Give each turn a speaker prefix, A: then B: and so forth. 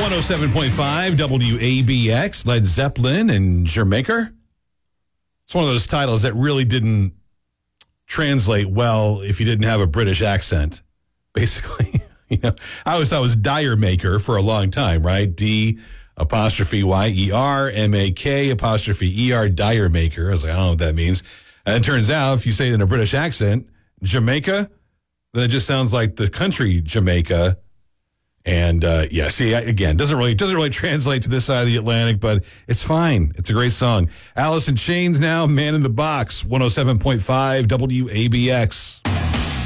A: 107.5 WABX, Led Zeppelin and Jamaica. It's one of those titles that really didn't translate well if you didn't have a British accent, basically. I always thought it was Dire Maker for a long time, right? D''YER''MAK''ER, Dire Maker. I was like, I don't know what that means. And it turns out, if you say it in a British accent, Jamaica, then it just sounds like the country Jamaica. And again, doesn't really translate to this side of the Atlantic, but it's fine. It's a great song. Alice in Chains now, Man in the Box, 107.5 WABX.